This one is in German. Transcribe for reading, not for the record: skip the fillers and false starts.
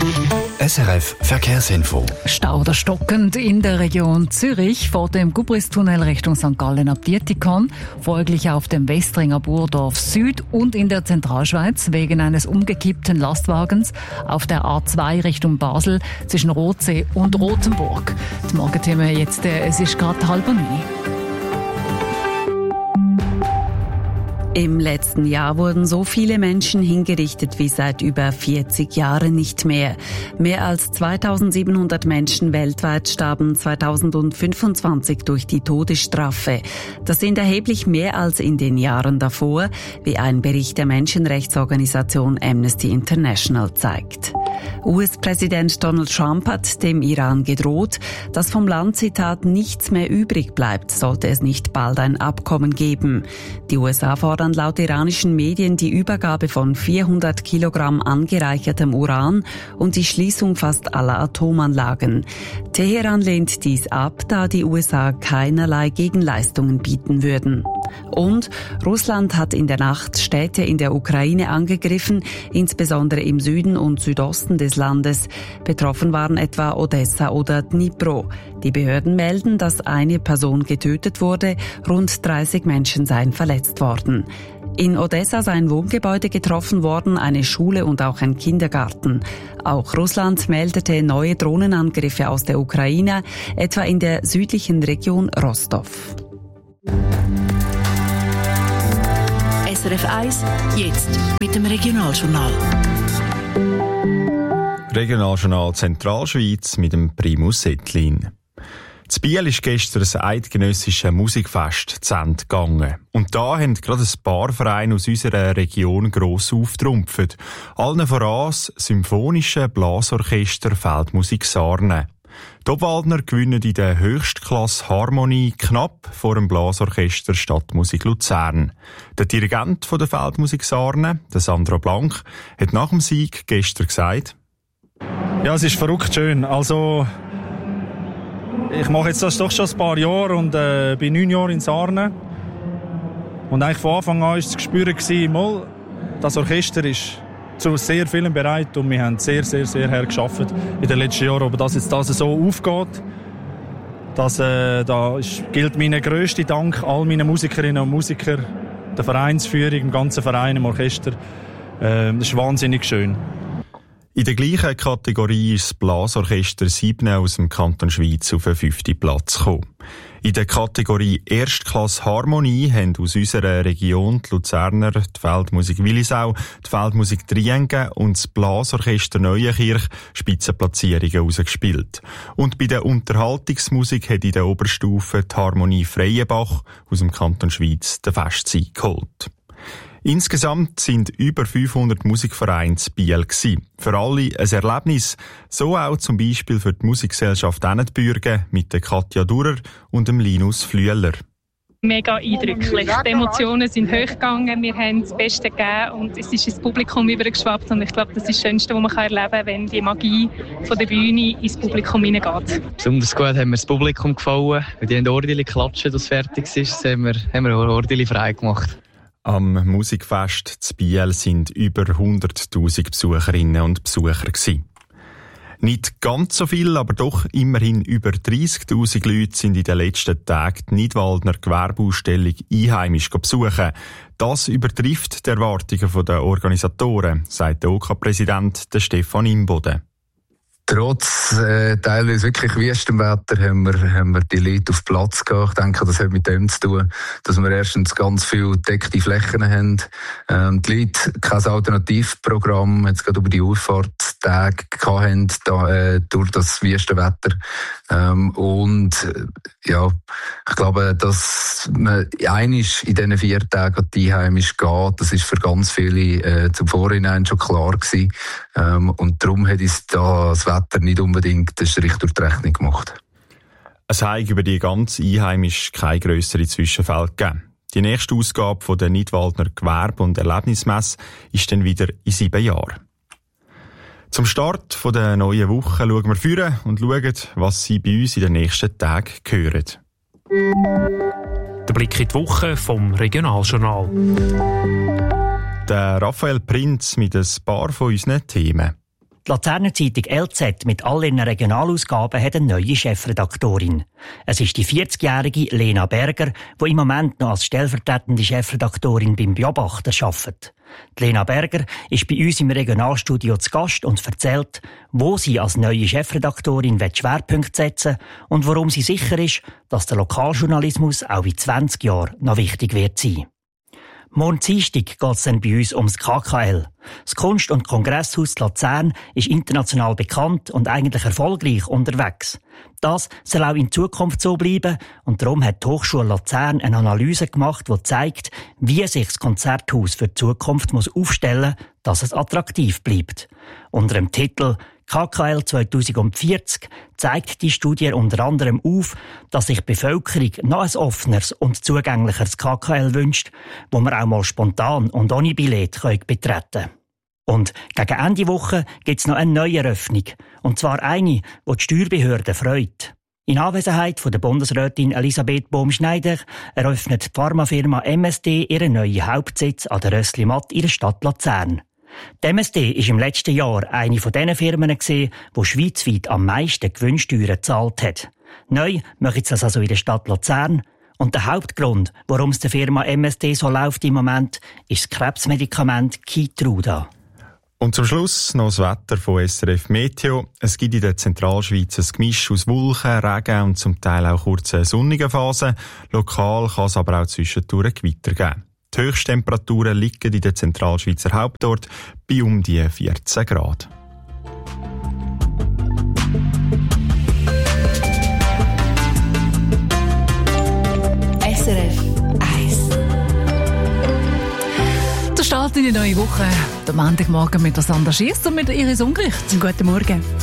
SRF Verkehrsinfo. Stau oder stockend in der Region Zürich vor dem Gubristunnel Richtung St. Gallen ab Dietikon, folglich auf dem Westringer Burdorf Süd und in der Zentralschweiz wegen eines umgekippten Lastwagens auf der A2 Richtung Basel zwischen Rothsee und Rothenburg. Das Morgenthema jetzt, es ist gerade 8:30. Im letzten Jahr wurden so viele Menschen hingerichtet wie seit über 40 Jahren nicht mehr. Mehr als 2700 Menschen weltweit starben 2025 durch die Todesstrafe. Das sind erheblich mehr als in den Jahren davor, wie ein Bericht der Menschenrechtsorganisation Amnesty International zeigt. US-Präsident Donald Trump hat dem Iran gedroht, dass vom Land, Zitat, nichts mehr übrig bleibt, sollte es nicht bald ein Abkommen geben. Die USA fordern laut iranischen Medien die Übergabe von 400 Kilogramm angereichertem Uran und die Schließung fast aller Atomanlagen. Teheran lehnt dies ab, da die USA keinerlei Gegenleistungen bieten würden. Und Russland hat in der Nacht Städte in der Ukraine angegriffen, insbesondere im Süden und Südosten des Landes. Betroffen waren etwa Odessa oder Dnipro. Die Behörden melden, dass eine Person getötet wurde, rund 30 Menschen seien verletzt worden. In Odessa seien Wohngebäude getroffen worden, eine Schule und auch ein Kindergarten. Auch Russland meldete neue Drohnenangriffe aus der Ukraine, etwa in der südlichen Region Rostov. SRF 1, jetzt mit dem Regionaljournal. Regionaljournal Zentralschweiz mit dem Primus Settlin. In Biel ist gestern das eidgenössische Musikfest zu Ende gegangen. Und da haben gerade ein paar Vereine aus unserer Region gross auftrumpft. Allen voran das Symphonische Blasorchester Feldmusik Sarne. Die Obwaldner gewinnen in der Höchstklasse Harmonie knapp vor dem Blasorchester Stadtmusik Luzern. Der Dirigent der Feldmusik Sarne, der Sandro Blank, hat nach dem Sieg gestern gesagt: Ja, es ist verrückt schön. Also, ich mache jetzt das doch schon ein paar Jahre und bin 9 Jahre in Sarne. Und eigentlich von Anfang an war das Gespür, das Orchester ist zu sehr vielen bereit und wir haben sehr, sehr, sehr hart gearbeitet in den letzten Jahren. Aber dass jetzt das so aufgeht, gilt mein grösster Dank all meinen Musikerinnen und Musikern, der Vereinsführung, dem ganzen Verein, dem Orchester. Das ist wahnsinnig schön. In der gleichen Kategorie ist das Blasorchester 7 aus dem Kanton Schweiz auf den 5. Platz gekommen. In der Kategorie Erstklasse Harmonie haben aus unserer Region die Luzerner, die Feldmusik Willisau, die Feldmusik Triengen und das Blasorchester Neuenkirch Spitzenplatzierungen ausgespielt. Und bei der Unterhaltungsmusik hat in der Oberstufe die Harmonie Freienbach aus dem Kanton Schweiz den Festsieg geholt. Insgesamt sind über 500 Musikvereine in Biel gewesen. Für alle ein Erlebnis. So auch zum Beispiel für die Musikgesellschaft Ennetbürgen mit der Katja Durer und dem Linus Flüeler. Mega eindrücklich. Die Emotionen sind hochgegangen, wir haben das Beste gegeben und es ist ins Publikum übergeschwappt. Und ich glaube, das ist das Schönste, was man erleben kann, wenn die Magie von der Bühne ins Publikum hineingeht. Besonders gut haben wir das Publikum gefallen. Die haben ordentlich klatschen, dass es fertig ist. Das haben wir ordentlich frei gemacht. Am Musikfest zu Biel sind über 100'000 Besucherinnen und Besucher gewesen. Nicht ganz so viel, aber doch immerhin über 30'000 Leute sind in den letzten Tagen die Nidwaldner Gewerbeausstellung einheimisch besuchen. Das übertrifft die Erwartungen der Organisatoren, sagt der OK-Präsident Stefan Imboden. Trotz teilweise wirklich wüstem Wetter haben wir die Leute auf Platz gehabt. Ich denke, das hat mit dem zu tun, dass wir erstens ganz viele deckte Flächen haben. Die Leute kein Alternativprogramm jetzt gerade über die Ausfahrtstage hatten, durch das wüste Wetter. Ich glaube, dass man einig in diesen 4 Tagen einheimisch geht, das ist für ganz viele zum Vorhinein schon klar gewesen. Und darum hat uns das Wetter nicht unbedingt den Strich durch die Rechnung gemacht. Es hat über die ganz einheimisch keine grössere Zwischenfälle gegeben. Die nächste Ausgabe von der Nidwaldner Gewerbe- und Erlebnismesse ist dann wieder in 7 Jahren. Zum Start der neuen Woche schauen wir vorne und schauen, was Sie bei uns in den nächsten Tagen hören. Der Blick in die Woche vom Regionaljournal. Der Raphael Prinz mit ein paar von unseren Themen. Die Luzerner Zeitung LZ mit all ihren Regionalausgaben hat eine neue Chefredaktorin. Es ist die 40-jährige Lena Berger, die im Moment noch als stellvertretende Chefredaktorin beim Beobachter arbeitet. Die Lena Berger ist bei uns im Regionalstudio zu Gast und erzählt, wo sie als neue Chefredaktorin Schwerpunkte setzen und warum sie sicher ist, dass der Lokaljournalismus auch in 20 Jahren noch wichtig wird sein. Morgen Dienstag geht es dann bei uns ums KKL. Das Kunst- und Kongresshaus Luzern ist international bekannt und eigentlich erfolgreich unterwegs. Das soll auch in Zukunft so bleiben und darum hat die Hochschule Luzern eine Analyse gemacht, die zeigt, wie sich das Konzerthaus für die Zukunft muss aufstellen muss, dass es attraktiv bleibt. Unter dem Titel KKL 2040 zeigt die Studie unter anderem auf, dass sich die Bevölkerung noch ein offeneres und zugänglicheres KKL wünscht, wo man auch mal spontan und ohne Billett betreten kann. Und gegen Ende Woche gibt es noch eine neue Eröffnung. Und zwar eine, die die Steuerbehörden freut. In Anwesenheit von der Bundesrätin Elisabeth Bohm-Schneider eröffnet die Pharmafirma MSD ihren neuen Hauptsitz an der Rössli-Matt in der Stadt Luzern. Die MSD war im letzten Jahr eine von den Firmen, die schweizweit am meisten Gewinnsteuern gezahlt hat. Neu machen sie das also in der Stadt Luzern. Und der Hauptgrund, warum es der Firma MSD so läuft im Moment, ist das Krebsmedikament Keytruda. Und zum Schluss noch das Wetter von SRF Meteo. Es gibt in der Zentralschweiz ein Gemisch aus Wolken, Regen und zum Teil auch kurze sonnige Phasen. Lokal kann es aber auch zwischendurch Gewitter geben. Die Höchsttemperaturen liegen in der Zentralschweizer Hauptort bei um die 14 Grad. SRF 1. Der Start in die neue Woche. Der Montagmorgen mit der Sandra Schiess und mit der Iris Ungericht. Guten Morgen.